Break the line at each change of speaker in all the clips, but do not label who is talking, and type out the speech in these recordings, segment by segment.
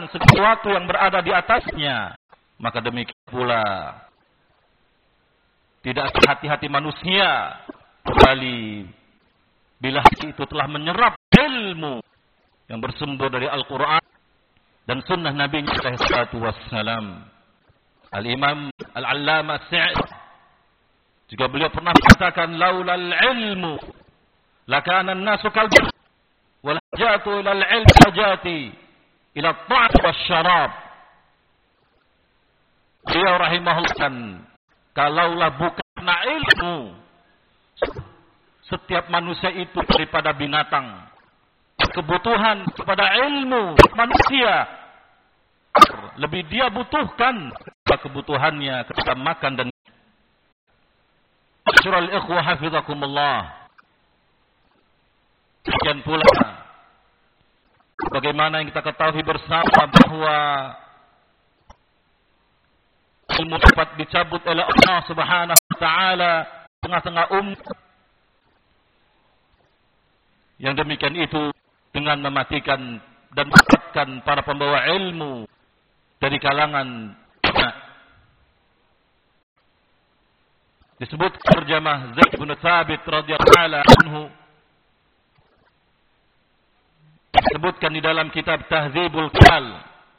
menghinakan sesuatu yang berada di atasnya, maka demikian pula tidak hati-hati manusia kecuali bila hati itu telah menyerap ilmu yang bersumber dari Al-Quran dan sunnah Nabi sallallahu alaihi wasallam. Al-Imam Al-Allamah As-Sa'di juga beliau pernah mengatakan, laulal ilmu lakana an-nasu kalbun wal hajatu ila al-ilm hajati ila at-ta'am wasyarab. Beliau rahimahullah, kalaulah bukan ilmu, setiap manusia itu daripada binatang. Kebutuhan kepada ilmu manusia lebih dia butuhkan kebutuhannya kepada makan dan Syurul ikhwah hafizakumullah. Sekian pula bagaimana yang kita ketahui bersama bahwa ilmu dapat dicabut oleh Allah Subhanahu wa taala tengah-tengah yang demikian itu dengan mematikan dan mengangkatkan para pembawa ilmu dari kalangan disebut terjemah Zaid bin Thabit radhiyallahu anhu, disebutkan di dalam kitab Tahdzibul Kamal,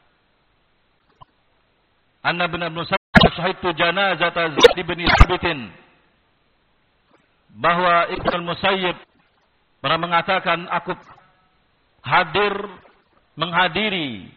anna bin Musayyib syahidtu janazata Zaid bin Thabit, bahwa Ibnu Musayyib pernah mengatakan, aku menghadiri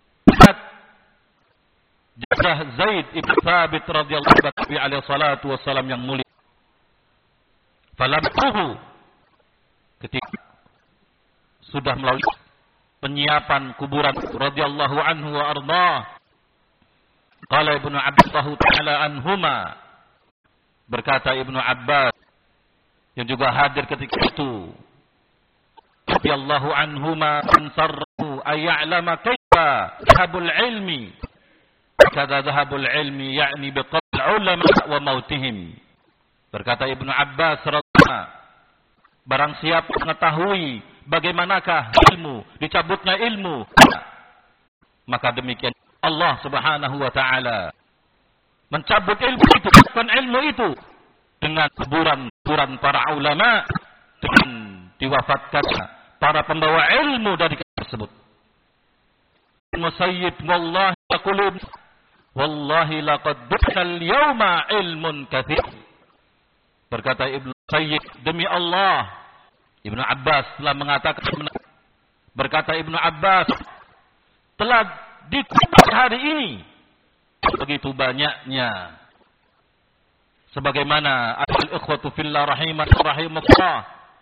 jenazah Zaid ibn Thabit radhiyallahu anhu alaihi salatu wassalam yang mulia. Falamtuhu, ketika sudah melalui penyiapan kuburan radhiyallahu anhu wa ardhah, qala Ibnu Abbas ta'ala anhuma, berkata Ibnu Abbas yang juga hadir ketika itu, radhiyallahu anhuma, ansarru ayya'lama kaifa dhahabul ilmi kada dhahabul ilmi yakni biqatl ulama wa mautihim. Berkata Ibnu Abbas radhiyallahu, barang siapa mengetahui bagaimanakah ilmu, dicabutnya ilmu, maka demikian Allah Subhanahu wa taala mencabut ilmu itu, bukan ilmu itu, dengan kuburan para ulama, dengan diwafatkan para pembawa ilmu dari tersebut. Musayyib wallahi yaqulu wallahi laqad dukhal yawma ilmun katsir. Berkata Ibnu Musayyib, demi Allah, Ibnu Abbas telah mengatakan, berkata Ibnu Abbas, telah dikutuk hari ini begitu banyaknya, sebagaimana al-ikhwatu fillah rahimakumullah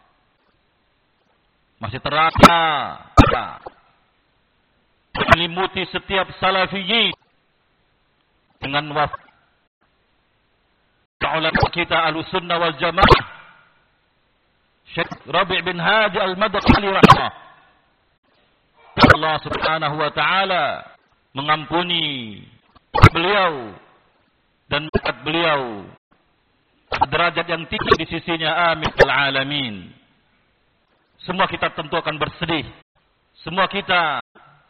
masih terasa menyelimuti setiap salafiyin dengan wafat ulama kita Ahlussunnah wal Jamaah Syekh Rabi' bin Hadi Al-Madkhali rahimah Allah Subhanahu wa taala mengampuni beliau dan mengangkat beliau derajat yang tinggi di sisinya, amin ya alamin. Semua kita tentu akan bersedih, semua kita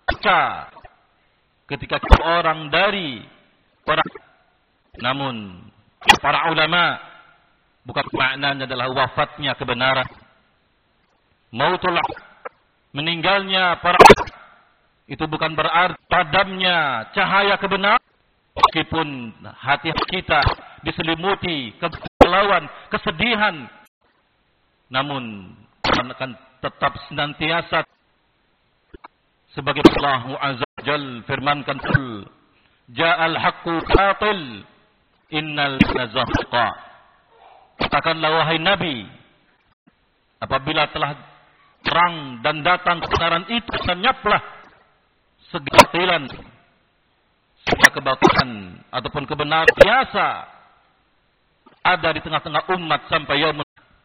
ketika orang dari para, namun para ulama bukan maknanya adalah wafatnya kebenaran, mautul, meninggalnya para, itu bukan berarti padamnya cahaya kebenaran, meskipun hati kita diselimuti kegalauan, kesedihan, namun akan tetap senantiasa sebagai Allah Azza wa Jalla firmankan, ja'al haqqu batil innal nazaqqa. Katakanlah wahai Nabi, apabila telah terang dan datang kebenaran itu, senyaplah segala segala kebatilan ataupun kebenaran biasa ada di tengah-tengah umat sampai yaumul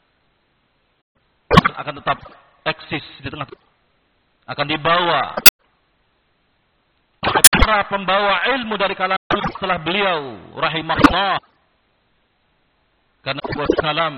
akan tetap eksis di tengah, akan dibawa para pembawa ilmu dari kalangan setelah beliau rahimahullah, karena wassalam